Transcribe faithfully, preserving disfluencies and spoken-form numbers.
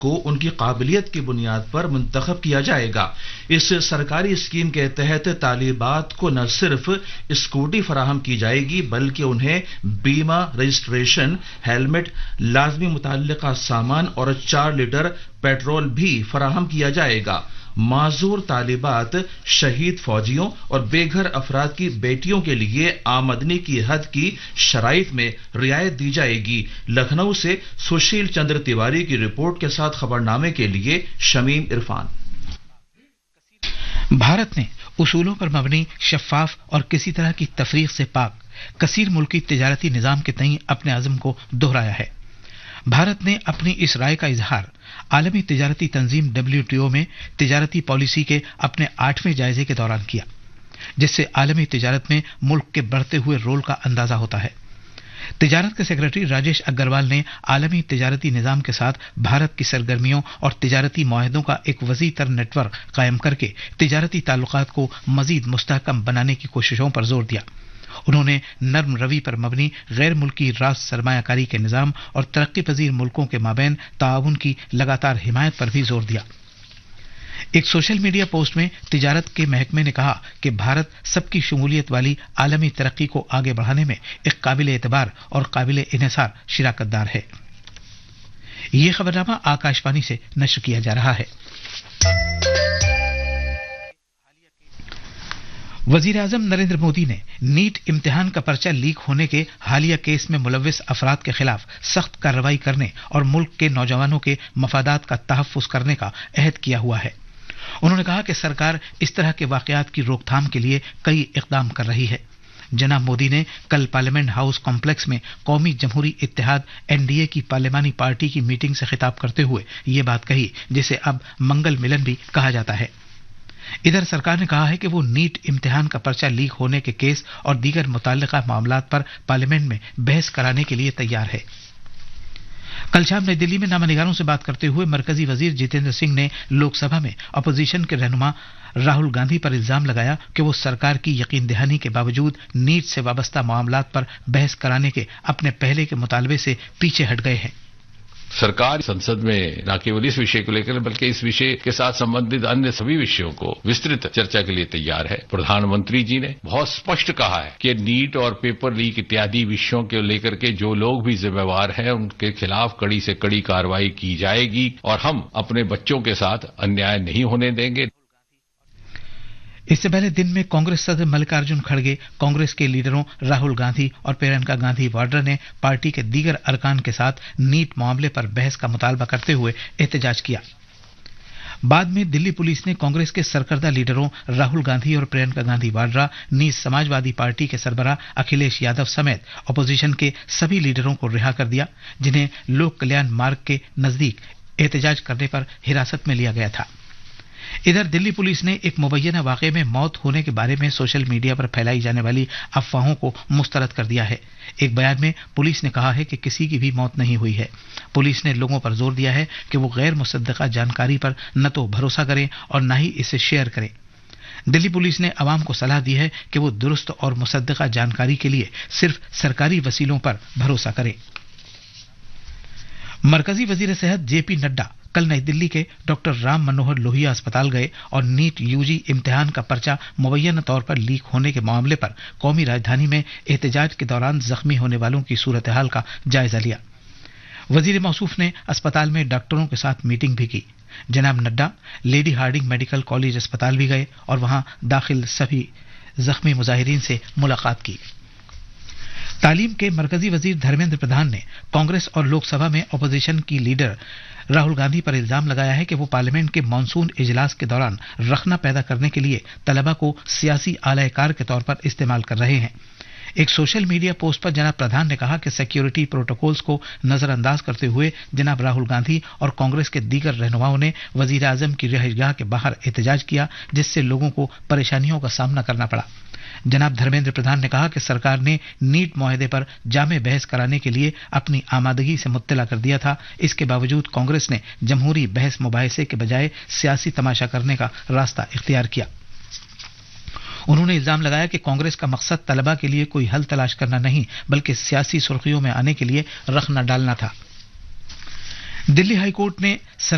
کو उनकी काबिलियत की बुनियाद पर मुंतखब किया जाएगा। इस सरकारी स्कीम के तहत तालिबात को न सिर्फ स्कूटी फराहम की जाएगी बल्कि उन्हें बीमा, रजिस्ट्रेशन, हेलमेट, लाजमी मुतल्लिका सामान और चार लीटर पेट्रोल भी फराहम किया जाएगा। माजूर तालिबात, शहीद फौजियों और बेघर अफराद की बेटियों के लिए आमदनी की हद की शराइत में रियायत दी जाएगी। लखनऊ से सुशील चंद्र तिवारी की रिपोर्ट के साथ खबरनामे के लिए शमीम इरफान। भारत ने उसूलों पर मबनी, शफाफ और किसी तरह की तफरीक से पाक कसीर मुल्की तिजारती निजाम के तईं अपने अज़्म को दोहराया है। भारत ने अपनी इस राय का इजहार आलमी तिजारती तंजीम डब्ल्यू टी ओ में तिजारती पॉलिसी के अपने आठवें जायजे के दौरान किया, जिससे आलमी तिजारत में मुल्क के बढ़ते हुए रोल का अंदाजा होता है। तिजारत के सेक्रेटरी राजेश अग्रवाल ने आलमी तिजारती निजाम के साथ भारत की सरगर्मियों और तिजारती मुआहदों का एक वसी तर नेटवर्क कायम करके तिजारती ताल्लुकात को मजीद मुस्तहकम बनाने की कोशिशों पर जोर दिया। उन्होंने नर्म रवी पर मबनी गैर मुल्की रास सरमायाकारी के निजाम और तरक्की पजीर मुल्कों के माबैन ताउन की लगातार हिमायत पर भी जोर दिया। एक सोशल मीडिया पोस्ट में तिजारत के महकमे ने कहा कि भारत सबकी शमूलियत वाली आलमी तरक्की को आगे बढ़ाने में एक काबिल एतबार और काबिल इन्हिसार शिराकतदार है। ये खबरनामा आकाशवाणी से नश्र किया जा रहा है। वजीर आजम नरेंद्र मोदी ने नीट इम्तिहान का पर्चा लीक होने के हालिया केस में मुलव्विस अफराद के खिलाफ सख्त कार्रवाई करने और मुल्क के नौजवानों के मफादात का तहफ्फुज करने का अहद किया हुआ है। उन्होंने कहा कि सरकार इस तरह के वाकयात की रोकथाम के लिए कई इकदाम कर रही है। जनाब मोदी ने कल पार्लियामेंट हाउस कॉम्प्लेक्स में कौमी जमहूरी इत्तेहाद एन डी ए की पार्लियामानी पार्टी की मीटिंग से खिताब करते हुए ये बात कही, जिसे अब मंगल मिलन भी कहा जाता है। इधर सरकार ने कहा है कि वो नीट इम्तिहान का पर्चा लीक होने के केस और दीगर मुताल्लिका मामलात पर पार्लियामेंट में बहस कराने के लिए तैयार है। कल शाम नई दिल्ली में नामानिगारों से बात करते हुए मरकजी वजीर जितेंद्र सिंह ने लोकसभा में अपोजिशन के रहनुमा राहुल गांधी पर इल्जाम लगाया कि वो सरकार की यकीन दहानी के बावजूद नीट से वाबस्ता मामलात पर बहस कराने के अपने पहले के मुतालबे से पीछे हट गए हैं। सरकार संसद में न केवल इस विषय को लेकर बल्कि इस विषय के साथ संबंधित अन्य सभी विषयों को विस्तृत चर्चा के लिए तैयार है। प्रधानमंत्री जी ने बहुत स्पष्ट कहा है कि नीट और पेपर लीक इत्यादि विषयों को लेकर के जो लोग भी जिम्मेवार हैं उनके खिलाफ कड़ी से कड़ी कार्रवाई की जाएगी और हम अपने बच्चों के साथ अन्याय नहीं होने देंगे। इससे पहले दिन में कांग्रेस सदस्य मल्लिकार्जुन खड़गे, कांग्रेस के लीडरों राहुल गांधी और प्रियंका गांधी वाड्रा ने पार्टी के दीगर अरकान के साथ नीट मामले पर बहस का मुतालबा करते हुए एहतजाज किया। बाद में दिल्ली पुलिस ने कांग्रेस के सरकर्दा लीडरों राहुल गांधी और प्रियंका गांधी वाड्रा, नीज समाजवादी पार्टी के सरबराह अखिलेश यादव समेत अपोजिशन के सभी लीडरों को रिहा कर दिया, जिन्हें लोक कल्याण मार्ग के नजदीक एहतजाज करने पर हिरासत में लिया गया था। इधर दिल्ली पुलिस ने एक मुबैना वाकये में मौत होने के बारे में सोशल मीडिया पर फैलाई जाने वाली अफवाहों को मुस्तरद कर दिया है। एक बयान में पुलिस ने कहा है कि किसी की भी मौत नहीं हुई है। पुलिस ने लोगों पर जोर दिया है कि वो गैर मुसद्दका जानकारी पर न तो भरोसा करें और न ही इसे शेयर करें। दिल्ली पुलिस ने अवाम को सलाह दी है कि वो दुरुस्त और मुसद्दका जानकारी के लिए सिर्फ सरकारी वसीलों पर भरोसा करें। मरकजी वजीर सेहत जेपी नड्डा कल नई दिल्ली के डॉक्टर राम मनोहर लोहिया अस्पताल गए और नीट यूजी इम्तिहान का पर्चा मुबैना तौर पर लीक होने के मामले पर कौमी राजधानी में एहतजाज के दौरान जख्मी होने वालों की सूरत हाल का जायजा लिया। वजीर मौसूफ ने अस्पताल में डॉक्टरों के साथ मीटिंग भी की। जनाब Nadda lady Hardinge medical college अस्पताल भी गए और वहां दाखिल सभी जख्मी मुजाहिरीन से मुलाकात की। तालीम के मरकजी वजीर धर्मेंद्र प्रधान ने कांग्रेस और लोकसभा में अपोजिशन की लीडर राहुल गांधी पर इल्जाम लगाया है कि वो पार्लियामेंट के मानसून इजलास के दौरान रखना पैदा करने के लिए तलबा को सियासी आलायकार के तौर पर इस्तेमाल कर रहे हैं। एक सोशल मीडिया पोस्ट पर जनाब प्रधान ने कहा कि सिक्योरिटी प्रोटोकॉल्स को नजरअंदाज करते हुए जनाब राहुल गांधी और कांग्रेस के दीगर रहनुमाओं ने वजीर आजम की रिहाइशगाह के बाहर एहतजाज किया, जिससे लोगों को परेशानियों का सामना करना पड़ा। जनाब धर्मेंद्र प्रधान ने कहा कि सरकार ने नीट मुआहदे पर जामे बहस कराने के लिए अपनी आमादगी से मुत्तला कर दिया था। इसके बावजूद कांग्रेस ने जमहूरी बहस मुबाहिसे के बजाय सियासी तमाशा करने का रास्ता इख्तियार किया। उन्होंने इल्जाम लगाया कि कांग्रेस का मकसद तलबा के लिए कोई हल तलाश करना नहीं बल्कि सियासी सुर्खियों में आने के लिए रखना डालना था। दिल्ली हाईकोर्ट ने